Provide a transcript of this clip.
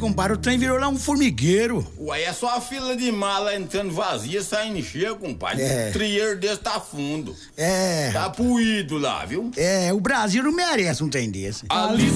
compadre, o trem virou lá um formigueiro. Ué, é só a fila de mala entrando vazia, saindo cheia, compadre. Um trieiro desse tá fundo. Tá puído lá, viu? O Brasil não merece um trem desse. Ali